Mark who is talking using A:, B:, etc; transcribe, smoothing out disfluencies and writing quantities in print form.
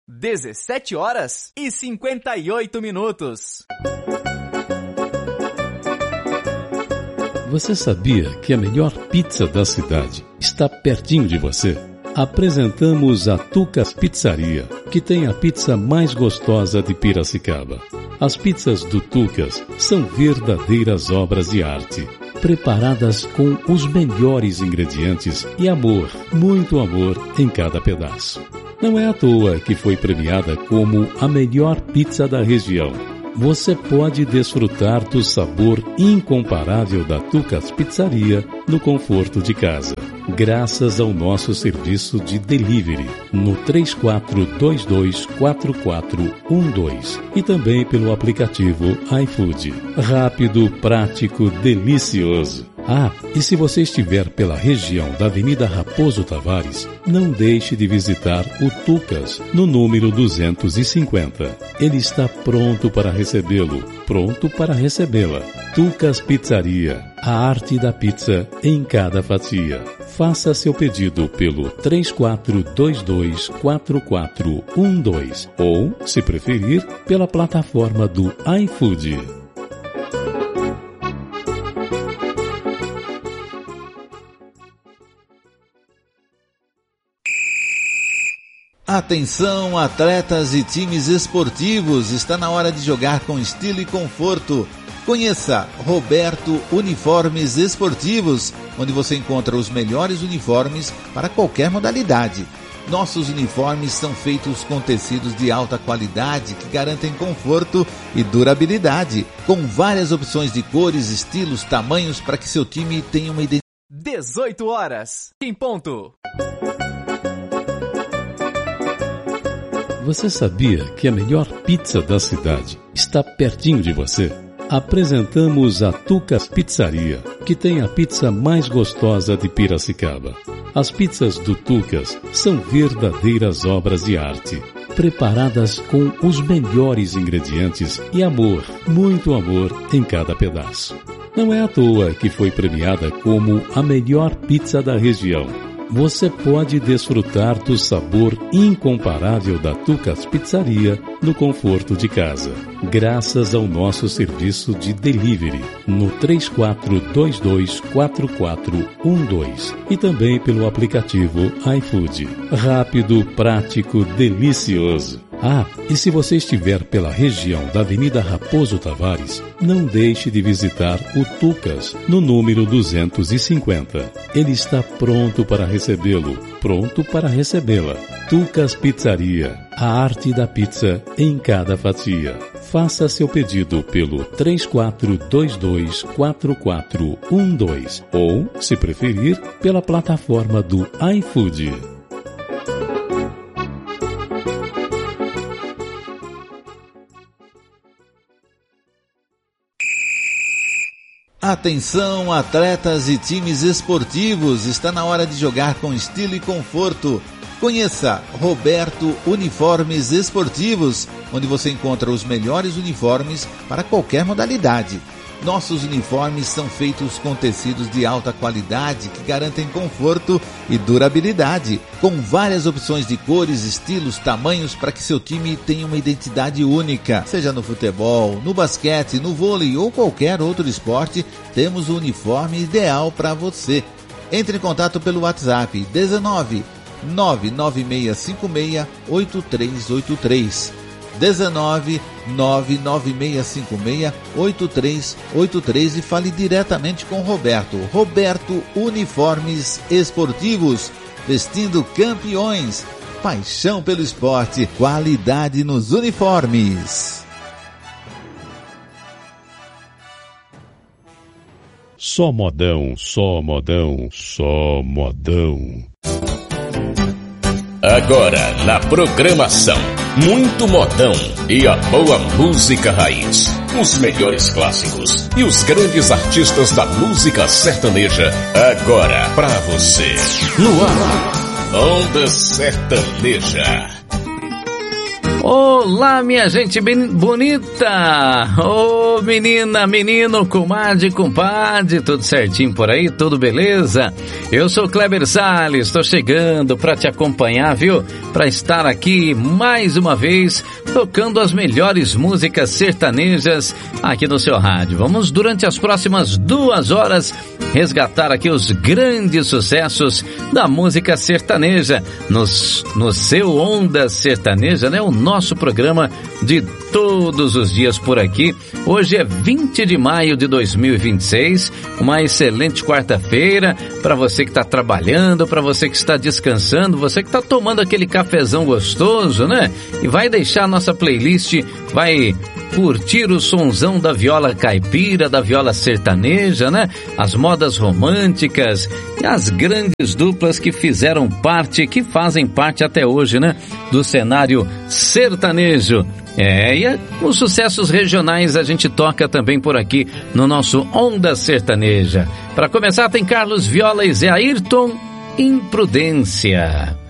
A: 17h58.
B: Você sabia que a melhor pizza da cidade está pertinho de você? Apresentamos a Tucas Pizzaria, que tem a pizza mais gostosa de Piracicaba. As pizzas do Tucas são verdadeiras obras de arte, preparadas com os melhores ingredientes e amor, muito amor em cada pedaço. Não é à toa que foi premiada como a melhor pizza da região. Você pode desfrutar do sabor incomparável da Tucas Pizzaria no conforto de casa, graças ao nosso serviço de delivery no 34224412 e também pelo aplicativo iFood. Rápido, prático, delicioso. Ah, e se você estiver pela região da Avenida Raposo Tavares, não deixe de visitar o Tucas, no número 250. Ele está pronto para recebê-lo, pronto para recebê-la. Tucas Pizzaria, a arte da pizza em cada fatia. Faça seu pedido pelo 34224412 ou, se preferir, pela plataforma do iFood.
C: Atenção, atletas e times esportivos, está na hora de jogar com estilo e conforto. Conheça Roberto Uniformes Esportivos, onde você encontra os melhores uniformes para qualquer modalidade. Nossos uniformes são feitos com tecidos de alta qualidade que garantem conforto e durabilidade, com várias opções de cores, estilos, tamanhos para que seu time tenha uma identidade.
A: 18h em ponto.
B: Você sabia que a melhor pizza da cidade está pertinho de você? Apresentamos a Tucas Pizzaria, que tem a pizza mais gostosa de Piracicaba. As pizzas do Tucas são verdadeiras obras de arte, preparadas com os melhores ingredientes e amor, muito amor em cada pedaço. Não é à toa que foi premiada como a melhor pizza da região. Você pode desfrutar do sabor incomparável da Tucas Pizzaria no conforto de casa, graças ao nosso serviço de delivery no 34224412 e também pelo aplicativo iFood. Rápido, prático, delicioso. Ah, e se você estiver pela região da Avenida Raposo Tavares, não deixe de visitar o Tucas, no número 250. Ele está pronto para recebê-lo, pronto para recebê-la. Tucas Pizzaria, a arte da pizza em cada fatia. Faça seu pedido pelo 34224412 ou, se preferir, pela plataforma do iFood.
C: Atenção, atletas e times esportivos, está na hora de jogar com estilo e conforto. Conheça Roberto Uniformes Esportivos, onde você encontra os melhores uniformes para qualquer modalidade. Nossos uniformes são feitos com tecidos de alta qualidade que garantem conforto e durabilidade, com várias opções de cores, estilos, tamanhos para que seu time tenha uma identidade única. Seja no futebol, no basquete, no vôlei ou qualquer outro esporte, temos o uniforme ideal para você. Entre em contato pelo WhatsApp 19 99656 8383. 19 99656 8383 e fale diretamente com Roberto. Roberto Uniformes Esportivos, vestindo campeões. Paixão pelo esporte, qualidade nos uniformes.
B: Só modão, só modão, só modão.
D: Agora na programação, muito modão e a boa música raiz. Os melhores clássicos e os grandes artistas da música sertaneja. Agora pra você. No ar, Onda Sertaneja.
E: Olá, minha gente bem bonita! Ô, menina, menino, comadre, compadre, tudo certinho por aí? Tudo beleza? Eu sou Kleber Salles, estou chegando para te acompanhar, viu? Para estar aqui mais uma vez, tocando as melhores músicas sertanejas aqui no seu rádio. Vamos, durante as próximas 2 horas, resgatar aqui os grandes sucessos da música sertaneja no seu Onda Sertaneja, né? O nosso programa de todos os dias por aqui. Hoje é 20 de maio de 2026, uma excelente quarta-feira para você que está trabalhando, para você que está descansando, você que está tomando aquele cafezão gostoso, né? E vai deixar a nossa playlist, vai curtir o sonzão da viola caipira, da viola sertaneja, né? As modas românticas e as grandes duplas que fizeram parte, que fazem parte até hoje, né? Do cenário sertanejo. E os sucessos regionais a gente toca também por aqui no nosso Onda Sertaneja. Para começar, tem Carlos Viola e Zé Ayrton, Imprudência.